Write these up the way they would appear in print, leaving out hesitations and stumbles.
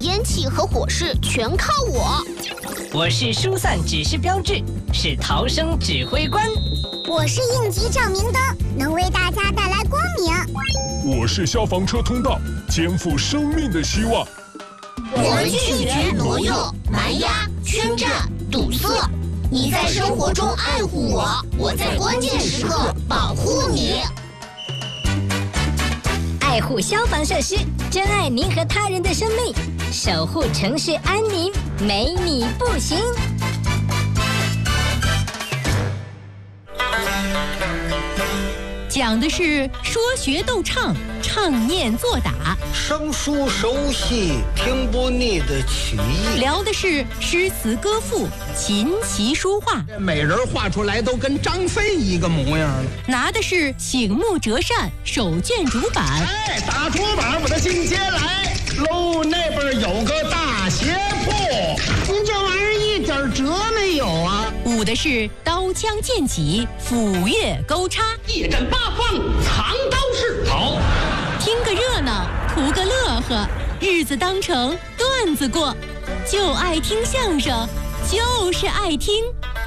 天气和火势全靠我。 我是疏散指示标志，是逃生指挥官。 我是应急照明灯，能为大家带来光明。 我是消防车通道，肩负生命的希望。 我们拒绝挪用、蛮压、圈占、堵塞。你在生活中爱护我，我在关键时刻保护你。 爱护消防设施，珍爱您和他人的生命，守护城市安宁，没你不行。 讲的是说学逗唱，唱念做打， 生疏熟悉，听不腻的曲艺。 聊的是诗词歌赋，琴棋书画。 美人画出来都跟张飞一个模样了。 拿的是醒目折扇，手卷竹板。 哎，打竹板我的进阶来喽，那边有个大鞋铺。您这玩意儿一点辙没有啊！ 舞的是刀枪剑戟，斧钺钩叉， 夜战八方，藏刀式。好， 听个热闹，图个乐呵，日子当成段子过，就爱听相声，就是爱听。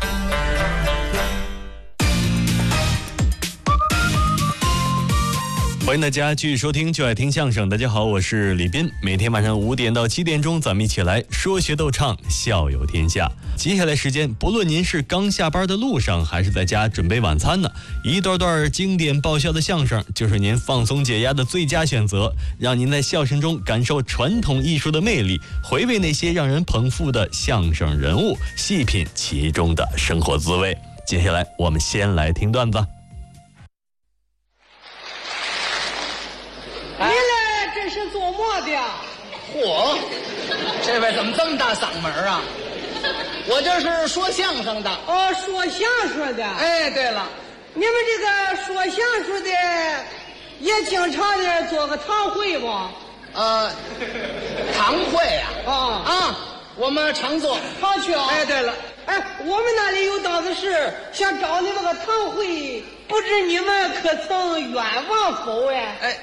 欢迎大家继续收听就爱听相声。大家好，我是李斌。每天晚上5点到7点钟，咱们一起来说学逗唱，笑有天下。接下来时间，不论您是刚下班的路上，还是在家准备晚餐呢，一段段经典爆笑的相声就是您放松解压的最佳选择，让您在笑声中感受传统艺术的魅力，回味那些让人捧腹的相声人物，细品其中的生活滋味。接下来我们先来听段子。 是做么的？ 嚯，这位怎么这么大嗓门啊？我这是说相声的。 哦，说相声的。 哎，对了， 你们这个说相声的也经常的做个堂会不？ 堂会呀？ 啊， 我们常做， 常去啊。 哎，对了， 哎，我们那里有档子事，想找你们个堂会，不知你们可曾远望否？哎。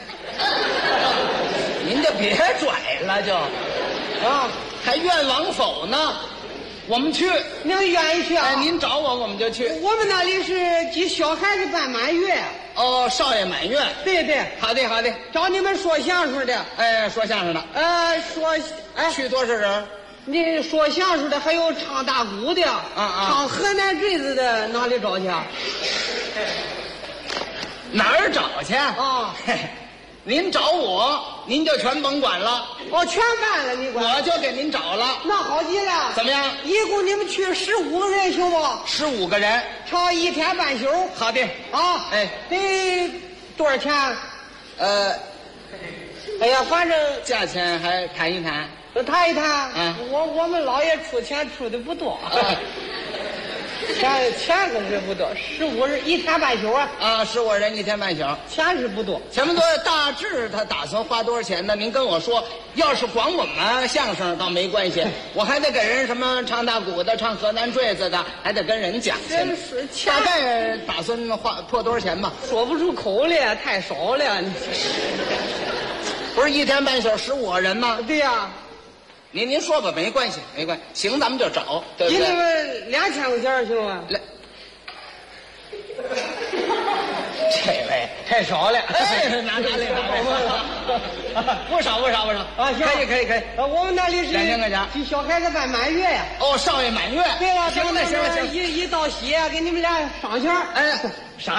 您就别拽了，就还愿往否呢？我们去， 您愿意去啊？ 哎，您找我，我们就去。 我们那里是给小孩子办满月。 哦，少爷满月。 对对， 好的好的。 找你们说相声的。 哎，说相声的。去多少人？ 你说相声的，还有唱大鼓的，唱河南坠子的，哪里找去？ 哪儿找去？您找我，您就全甭管了。 哦，全办了，你管？ 我就给您找了。 那好极了。 怎么样？ 一共你们去15个人行不 ？15个人， 唱1天半宿。 好的。 啊， 哎， 得多少钱？哎呀，反正价钱还谈一谈。 谈一谈。我们老爷出钱出的不多。钱可是不多，15人1天半宿啊 ！15人1天半宿， 钱是不多， 钱不多。大致他打算花多少钱呢？您跟我说。要是光我们相声倒没关系，我还得给人什么唱大鼓的、唱河南坠子的，还得跟人讲去。大概打算破多少钱吧？ 说不出口了，太少了。 不是1天半宿15个人吗？ 对呀。 您说吧，没关系，没关系。行，咱们就找，对不对？ 给你们2000块钱行吗？ 这位太少了， 哎，拿来，不少啊！行， 可以。 我们那里是 2000块钱， 给小孩子办满月呀。 哦，少爷满月。 对了， 行了， 一到喜，给你们俩赏钱。 哎。